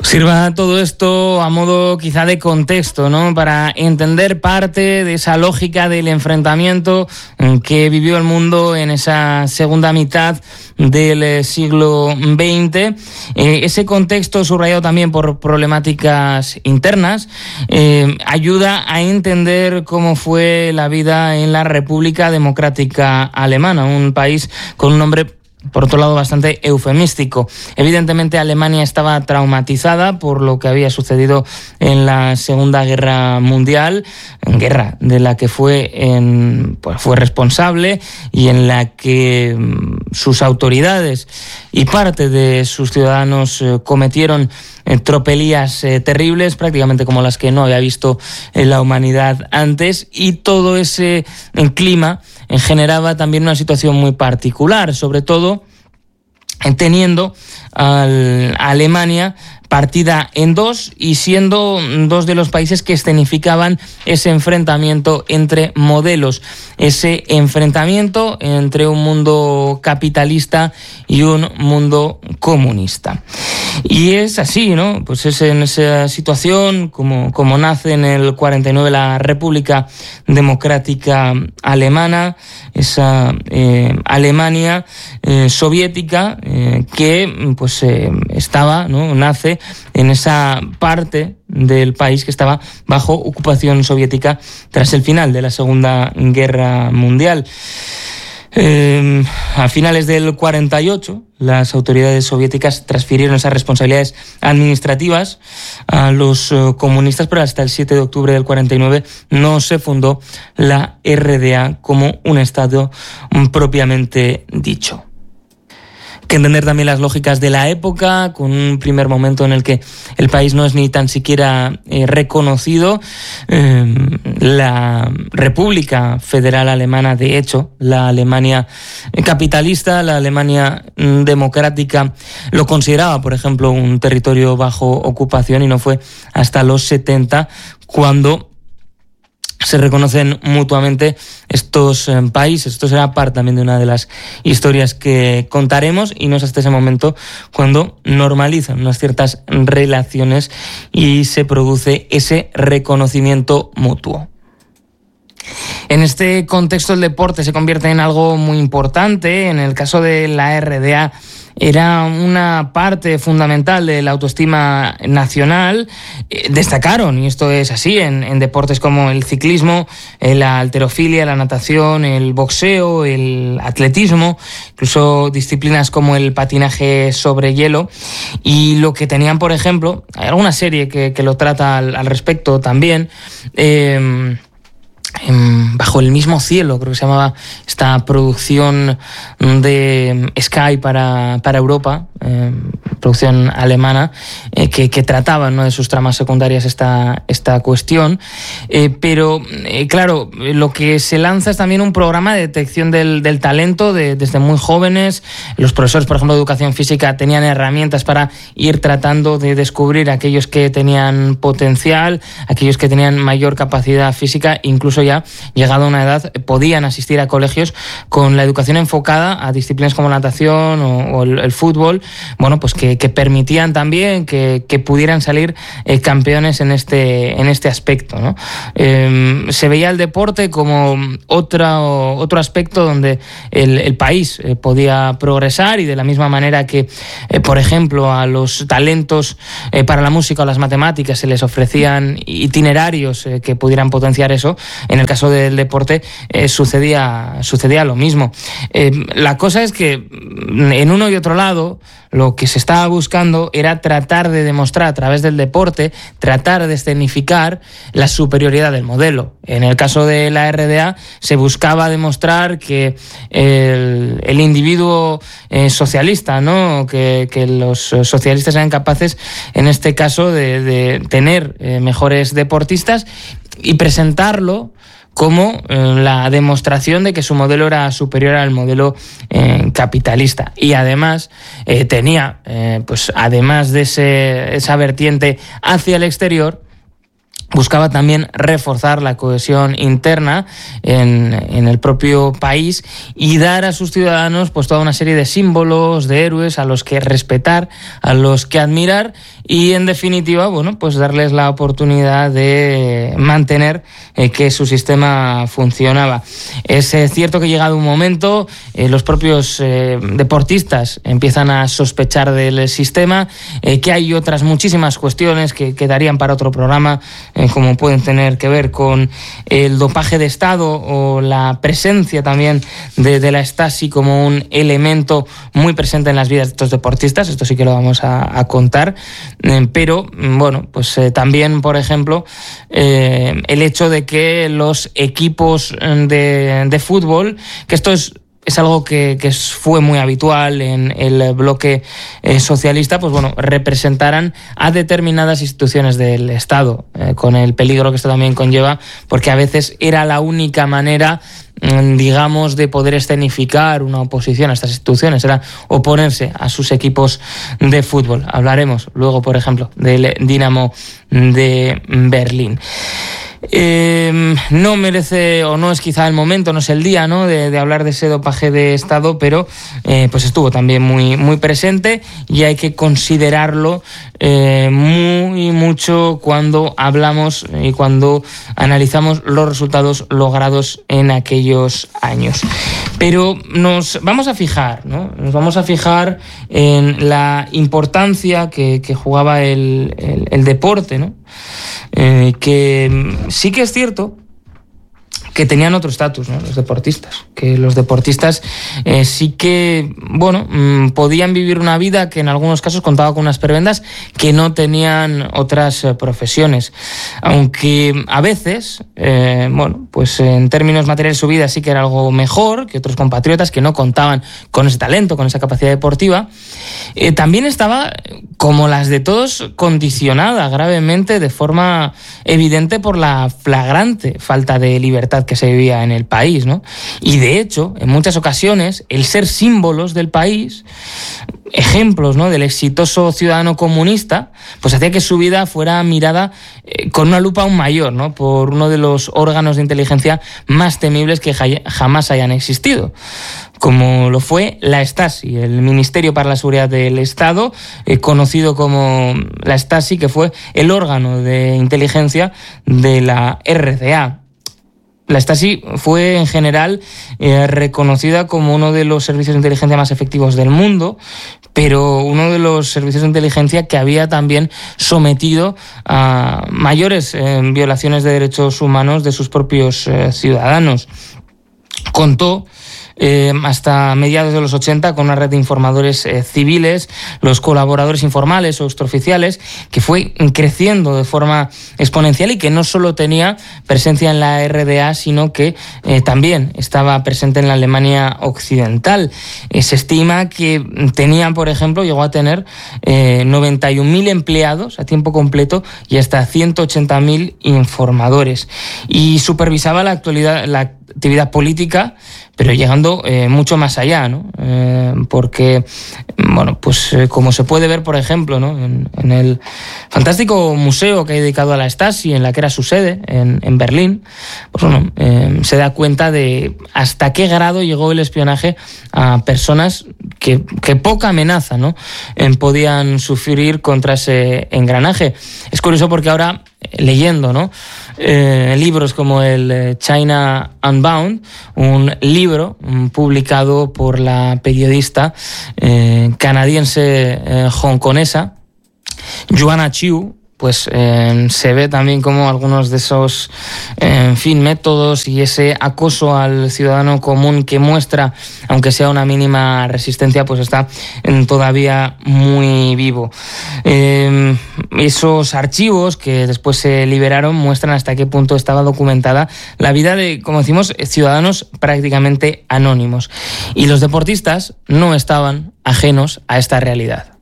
Sirva todo esto a modo quizá de contexto, ¿no?, para entender parte de esa lógica del enfrentamiento que vivió el mundo en esa segunda mitad del siglo XX. Ese contexto, subrayado también por problemáticas internas, ayuda a entender cómo fue la vida en la República Democrática Alemana, un país con un nombre, por otro lado, bastante eufemístico. Evidentemente, Alemania estaba traumatizada por lo que había sucedido en la Segunda Guerra Mundial, guerra de la que fue responsable y en la que sus autoridades y parte de sus ciudadanos cometieron tropelías terribles, prácticamente como las que no había visto en la humanidad antes, y todo ese clima generaba también una situación muy particular, sobre todo teniendo a Alemania partida en dos y siendo dos de los países que escenificaban ese enfrentamiento entre modelos, ese enfrentamiento entre un mundo capitalista y un mundo comunista. Y es así, ¿no? Pues es en esa situación como nace en el 49 la República Democrática Alemana, esa Alemania soviética que estaba, ¿no?, nace en esa parte del país que estaba bajo ocupación soviética tras el final de la Segunda Guerra Mundial. A finales del 48, las autoridades soviéticas transfirieron esas responsabilidades administrativas a los comunistas, pero hasta el 7 de octubre del 49 no se fundó la RDA como un Estado propiamente dicho. Que entender también las lógicas de la época, con un primer momento en el que el país no es ni tan siquiera reconocido. La República Federal Alemana, de hecho, la Alemania capitalista, la Alemania democrática, lo consideraba, por ejemplo, un territorio bajo ocupación, y no fue hasta los 70 cuando se reconocen mutuamente estos países. Esto será parte también de una de las historias que contaremos, y no es hasta ese momento cuando normalizan unas ciertas relaciones y se produce ese reconocimiento mutuo. En este contexto, el deporte se convierte en algo muy importante. En el caso de la RDA, era una parte fundamental de la autoestima nacional. Destacaron, y esto es así, en deportes como el ciclismo, la halterofilia, la natación, el boxeo, el atletismo, incluso disciplinas como el patinaje sobre hielo. Y lo que tenían, por ejemplo, hay alguna serie que lo trata al respecto también, Bajo el mismo cielo, creo que se llamaba esta producción de Sky para Europa, producción alemana, que trataba, ¿no?, de sus tramas secundarias esta cuestión. Pero claro, lo que se lanza es también un programa de detección del talento desde muy jóvenes. Los profesores, por ejemplo, de educación física, tenían herramientas para ir tratando de descubrir aquellos que tenían potencial, aquellos que tenían mayor capacidad física. Incluso ya llegado a una edad podían asistir a colegios con la educación enfocada a disciplinas como la natación o el fútbol, bueno, pues que permitían también que pudieran salir campeones en este aspecto, ¿no? Se veía el deporte como otro aspecto donde el país podía progresar, y de la misma manera que, por ejemplo, a los talentos para la música o las matemáticas se les ofrecían itinerarios que pudieran potenciar eso. En el caso del deporte sucedía lo mismo. La cosa es que en uno y otro lado lo que se estaba buscando era tratar de demostrar a través del deporte, tratar de escenificar la superioridad del modelo. En el caso de la RDA se buscaba demostrar que el individuo socialista, ¿no?, que los socialistas eran capaces, en este caso, de tener mejores deportistas y presentarlo como la demostración de que su modelo era superior al modelo capitalista. Y además tenía, pues además de esa vertiente hacia el exterior, buscaba también reforzar la cohesión interna en el propio país y dar a sus ciudadanos pues toda una serie de símbolos, de héroes a los que respetar, a los que admirar y en definitiva, bueno, pues darles la oportunidad de mantener que su sistema funcionaba. Es cierto que llegado un momento, los propios deportistas empiezan a sospechar del sistema, que hay otras muchísimas cuestiones que quedarían para otro programa, como pueden tener que ver con el dopaje de Estado o la presencia también de la Stasi como un elemento muy presente en las vidas de estos deportistas. Esto sí que lo vamos a contar, pero bueno, pues también, por ejemplo, el hecho de que los equipos de fútbol, que esto es algo que fue muy habitual en el bloque socialista, pues bueno, representaran a determinadas instituciones del Estado, con el peligro que esto también conlleva, porque a veces era la única manera, digamos, de poder escenificar una oposición a estas instituciones, era oponerse a sus equipos de fútbol. Hablaremos luego, por ejemplo, del Dinamo de Berlín. No merece, o no es quizá el momento, no es el día, ¿no?, de hablar de ese dopaje de Estado, pero pues estuvo también muy presente, y hay que considerarlo mucho cuando hablamos y cuando analizamos los resultados logrados en aquellos años. Pero nos vamos a fijar, ¿no? Nos vamos a fijar en la importancia que jugaba el deporte, ¿no? Que sí que es cierto que tenían otro estatus, ¿no?, los deportistas, que los deportistas sí que, bueno, podían vivir una vida que en algunos casos contaba con unas prebendas que no tenían otras profesiones, aunque a veces, bueno, pues en términos materiales su vida sí que era algo mejor que otros compatriotas que no contaban con ese talento, con esa capacidad deportiva. También estaba, como las de todos, condicionada gravemente, de forma evidente, por la flagrante falta de libertad que se vivía en el país, ¿no? Y de hecho, en muchas ocasiones, el ser símbolos del país, ejemplos, ¿no?, del exitoso ciudadano comunista, pues hacía que su vida fuera mirada con una lupa aún mayor, ¿no?, por uno de los órganos de inteligencia más temibles que jamás hayan existido, como lo fue la Stasi, el Ministerio para la Seguridad del Estado, conocido como la Stasi, que fue el órgano de inteligencia de la RDA. La Stasi fue en general reconocida como uno de los servicios de inteligencia más efectivos del mundo, pero uno de los servicios de inteligencia que había también sometido a mayores violaciones de derechos humanos de sus propios ciudadanos. Contó hasta mediados de los 80 con una red de informadores civiles, los colaboradores informales o extraoficiales, que fue creciendo de forma exponencial y que no solo tenía presencia en la RDA, sino que también estaba presente en la Alemania occidental. Se estima que tenía, por ejemplo, llegó a tener 91.000 empleados a tiempo completo y hasta 180.000 informadores, y supervisaba la actividad política, pero llegando mucho más allá, ¿no? Porque, bueno, pues como se puede ver, por ejemplo, ¿no?, en el fantástico museo que hay dedicado a la Stasi, en la que era su sede, en Berlín, pues bueno, se da cuenta de hasta qué grado llegó el espionaje a personas que poca amenaza, ¿no?, podían sufrir contra ese engranaje. Es curioso porque ahora, leyendo, ¿no?, libros como el China Unbound, un libro publicado por la periodista canadiense hongkonesa Joanna Chiu, pues se ve también como algunos de esos, métodos y ese acoso al ciudadano común que muestra, aunque sea una mínima resistencia, pues está todavía muy vivo. Esos archivos que después se liberaron muestran hasta qué punto estaba documentada la vida de, como decimos, ciudadanos prácticamente anónimos. Y los deportistas no estaban ajenos a esta realidad.